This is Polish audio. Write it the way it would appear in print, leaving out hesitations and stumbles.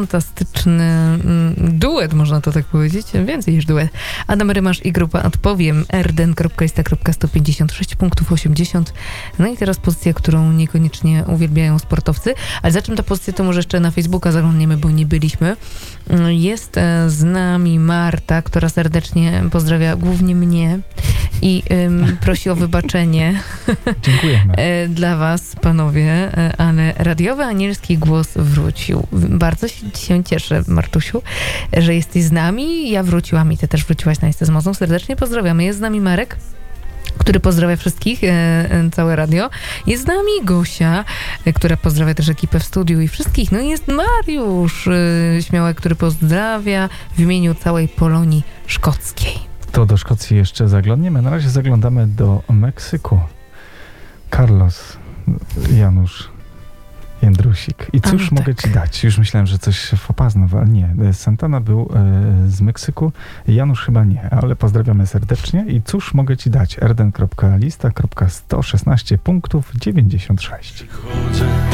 Fantastyczny duet, można to tak powiedzieć, więcej niż duet. Adam Rymasz i grupa Odpowiem, rden.ista.156 punktów 80. No i teraz pozycja, którą niekoniecznie uwielbiają sportowcy, ale za czym ta pozycja, to może jeszcze na Facebooka zaglądniemy, bo nie byliśmy. Jest z nami Marta, która serdecznie pozdrawia głównie mnie i prosi o wybaczenie. Dziękujemy. Dla was, panowie, ale radiowy anielski głos wrócił. Bardzo się cieszę, Martusiu, że jesteś z nami. Ja wróciłam i ty też wróciłaś na Istę z mocą. Serdecznie pozdrawiamy. Jest z nami Marek, który pozdrawia wszystkich, całe radio. Jest z nami Gosia, która pozdrawia też ekipę w studiu i wszystkich. No i jest Mariusz Śmiałek, który pozdrawia w imieniu całej Polonii szkockiej. To do Szkocji jeszcze zaglądniemy. Na razie zaglądamy do Meksyku. Carlos Janusz Jędrusik. I cóż mogę ci dać? Już myślałem, że coś fopazno, ale nie. Santana był z Meksyku. Janusz chyba nie, ale pozdrawiamy serdecznie. I cóż mogę ci dać? rden.lista.116 punktów 96.